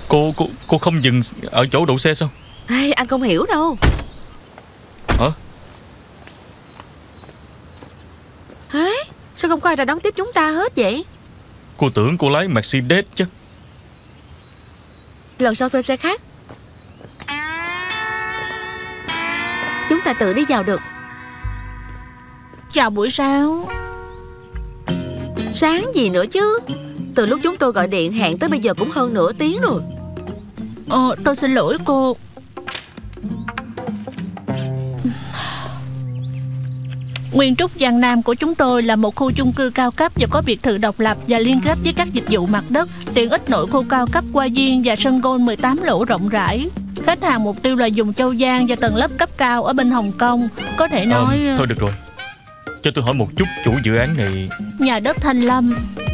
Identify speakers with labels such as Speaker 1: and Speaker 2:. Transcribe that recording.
Speaker 1: Cô không dừng ở chỗ đậu xe sao?
Speaker 2: Ê, anh không hiểu đâu.
Speaker 1: Hả?
Speaker 2: Ê, sao không có ai ra đón tiếp chúng ta hết vậy?
Speaker 1: Cô tưởng cô lái Mercedes chứ.
Speaker 2: Lần sau thuê xe khác. Chúng ta tự đi vào được.
Speaker 3: Chào buổi sáng.
Speaker 2: Sáng gì nữa chứ? Từ lúc chúng tôi gọi điện hẹn tới bây giờ cũng hơn nửa tiếng rồi.
Speaker 3: Tôi xin lỗi cô. Nguyên trúc Giang Nam của chúng tôi là một khu chung cư cao cấp và có biệt thự độc lập và liên kết với các dịch vụ mặt đất, tiện ích nội khu cao cấp Hoa Viên và sân golf 18 lỗ rộng rãi. Khách hàng mục tiêu là dùng Châu Giang và tầng lớp cấp cao ở bên Hồng Kông. Có thể nói...
Speaker 1: Thôi được rồi, cho tôi hỏi một chút, chủ dự án này...
Speaker 3: Nhà đất Thanh Lâm.